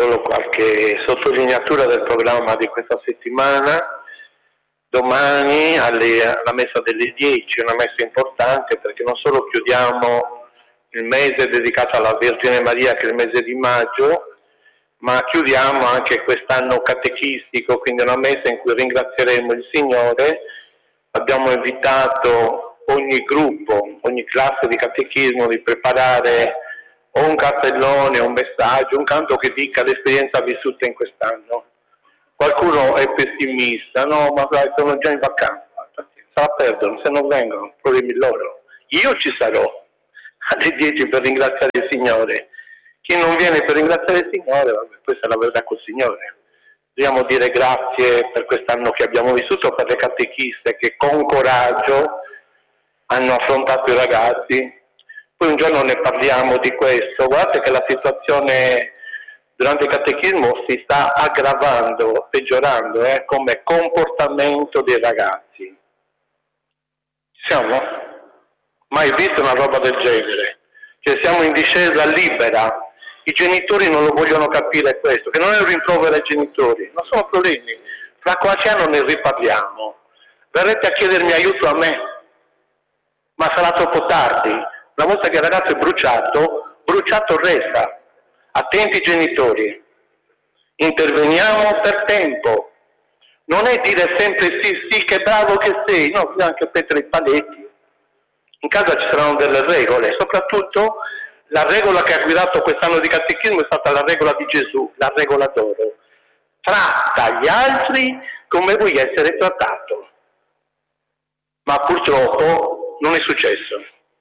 solo qualche sottolineatura del programma di questa settimana. Domani alla messa delle 10, una messa importante perché non solo chiudiamo il mese dedicato alla Vergine Maria, che è il mese di maggio, ma chiudiamo anche quest'anno catechistico, quindi una messa in cui ringrazieremo il Signore. Abbiamo invitato ogni gruppo, ogni classe di catechismo di preparare o un cartellone, un messaggio, un canto che dica l'esperienza vissuta in quest'anno. Qualcuno è pessimista, no, ma dai, sono già in vacanza, se la perdono, se non vengono, problemi loro. Io ci sarò alle 10 per ringraziare il Signore. Chi non viene per ringraziare il Signore, vabbè, questa è la verità col Signore. Dobbiamo dire grazie per quest'anno che abbiamo vissuto, per le catechiste che con coraggio hanno affrontato i ragazzi. Poi un giorno ne parliamo di questo. Guardate che la situazione durante il catechismo si sta aggravando, peggiorando, come comportamento dei ragazzi. Siamo? Mai visto una roba del genere? Cioè siamo in discesa libera. I genitori non lo vogliono capire questo, che non è un rimprovero ai genitori, non sono problemi. Fra qualche anno ne riparliamo. Verrete a chiedermi aiuto a me, ma sarà troppo tardi. Una volta che il ragazzo è bruciato resta. Attenti genitori, interveniamo per tempo. Non è dire sempre sì, che bravo che sei, no, bisogna anche mettere i paletti. In casa ci saranno delle regole, soprattutto la regola che ha guidato quest'anno di catechismo è stata la regola di Gesù, la regola d'oro. Tratta gli altri come vuoi essere trattato. Ma purtroppo non è successo.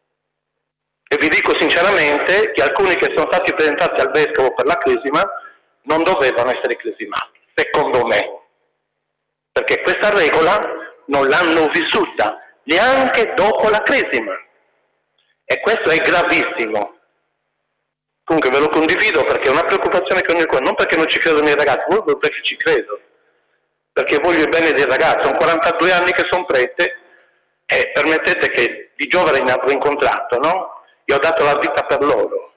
E vi dico sinceramente che alcuni che sono stati presentati al vescovo per la crisima non dovevano essere crisimati, secondo me. Perché questa regola non l'hanno vissuta neanche dopo la crisima. E questo è gravissimo. Comunque ve lo condivido perché è una preoccupazione che ogni non perché non ci credo nei ragazzi, proprio perché ci credo. Perché voglio il bene dei ragazzi, sono 42 anni che sono prete e permettete che di giovane ne avrò incontrato, no? Io ho dato la vita per loro.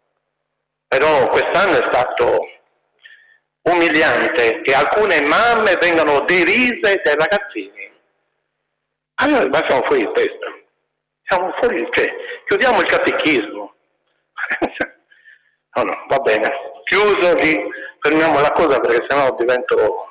Però quest'anno è stato umiliante e alcune mamme vengono derise dai ragazzini. Allora, ma siamo fuori di testa. Siamo fuori, cioè, chiudiamo il catechismo. No, va bene. Chiuso, fermiamo la cosa perché sennò divento...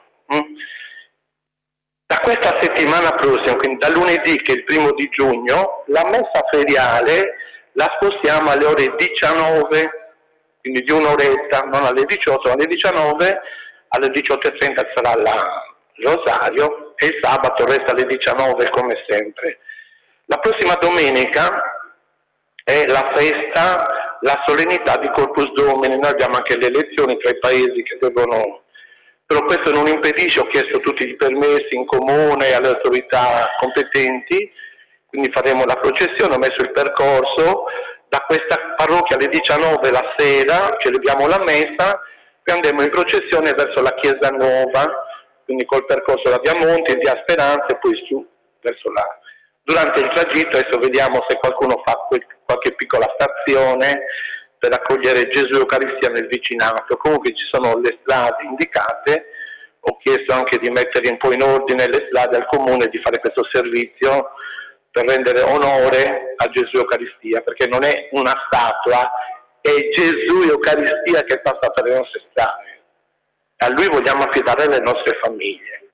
Da questa settimana prossima, quindi da lunedì che è il 1 di giugno, la messa feriale la spostiamo alle ore 19, quindi di un'oretta, non alle 18, alle 19, alle 18:30 sarà il rosario e il sabato resta alle 19 come sempre. La prossima domenica è la festa, la solennità di Corpus Domini, noi abbiamo anche le elezioni tra i paesi che devono... Però questo non impedisce, ho chiesto tutti i permessi in comune alle autorità competenti, quindi faremo la processione, ho messo il percorso, da questa parrocchia alle 19 la sera celebriamo la messa, poi andremo in processione verso la Chiesa Nuova, quindi col percorso da Viamonte, via Speranza e poi su verso là. Durante il tragitto adesso vediamo se qualcuno fa qualche piccola stazione per accogliere Gesù e Eucaristia nel vicinato. Comunque ci sono le strade indicate, ho chiesto anche di mettere un po' in ordine le strade al comune, di fare questo servizio per rendere onore a Gesù e Eucaristia, perché non è una statua, è Gesù e Eucaristia che passa per le nostre strade. A Lui vogliamo affidare le nostre famiglie.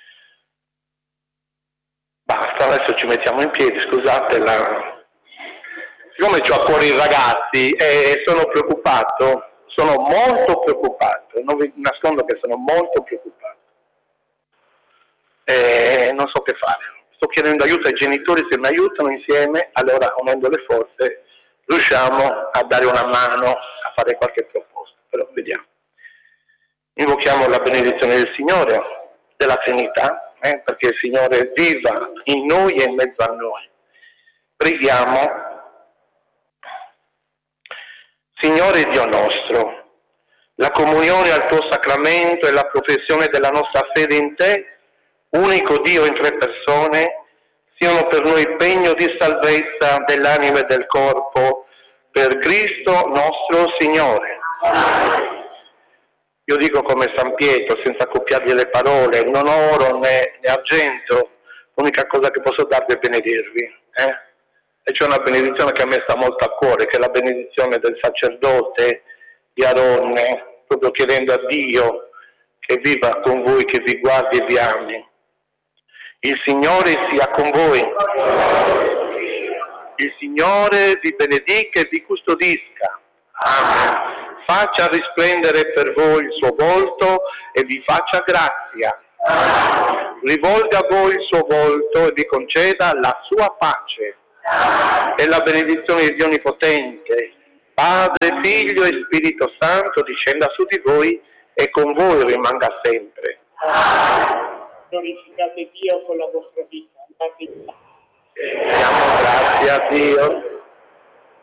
Basta, adesso ci mettiamo in piedi, scusate siccome ho a cuore i ragazzi e sono preoccupato, sono molto preoccupato, non vi nascondo che sono molto preoccupato. Non so che fare. Sto chiedendo aiuto ai genitori, se mi aiutano insieme, allora unendo le forze riusciamo a dare una mano, a fare qualche proposta, però vediamo. Invochiamo la benedizione del Signore, della Trinità, perché il Signore viva in noi e in mezzo a noi. Preghiamo. Signore Dio nostro, la comunione al tuo sacramento e la professione della nostra fede in te, unico Dio in tre persone, siano per noi pegno di salvezza dell'anima e del corpo, per Cristo nostro Signore. Io dico come San Pietro, senza accoppiargli le parole, non ho oro né argento, l'unica cosa che posso darvi è benedirvi. E c'è una benedizione che a me sta molto a cuore, che è la benedizione del sacerdote di Aronne, proprio chiedendo a Dio che viva con voi, che vi guardi e vi ami. Il Signore sia con voi. Il Signore vi benedica e vi custodisca. Amen. Faccia risplendere per voi il suo volto e vi faccia grazia. Rivolga a voi il suo volto e vi conceda la sua pace. E la benedizione di Dio Onnipotente, Padre, Figlio e Spirito Santo discenda su di voi e con voi rimanga sempre. Glorificate Dio con la vostra vita. Diamo grazie a Dio.